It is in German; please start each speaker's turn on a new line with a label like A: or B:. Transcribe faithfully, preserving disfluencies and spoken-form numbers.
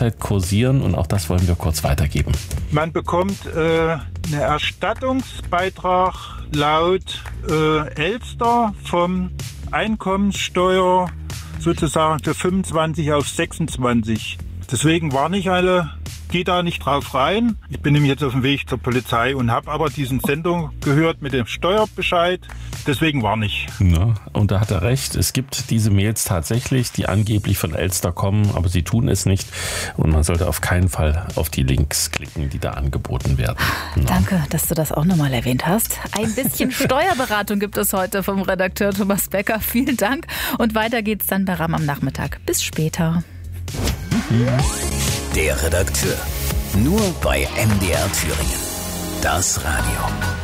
A: Website kursieren und auch das wollen wir kurz weitergeben.
B: Man bekommt äh, einen Erstattungsbeitrag laut äh, Elster vom Einkommenssteuer sozusagen für fünfundzwanzig auf sechsundzwanzig. Deswegen warne ich alle, geht da nicht drauf rein. Ich bin nämlich jetzt auf dem Weg zur Polizei und habe aber diesen Sendung gehört mit dem Steuerbescheid. Deswegen warne ich.
A: Ja, und da hat er recht. Es gibt diese Mails tatsächlich, die angeblich von Elster kommen, aber sie tun es nicht. Und man sollte auf keinen Fall auf die Links klicken, die da angeboten werden. Ja.
C: Danke, dass du das auch nochmal erwähnt hast. Ein bisschen Steuerberatung gibt es heute vom Redakteur Thomas Becker. Vielen Dank. Und weiter geht's dann bei RAM am Nachmittag. Bis später.
D: Der Redakteur. Nur bei M D R Thüringen. Das Radio.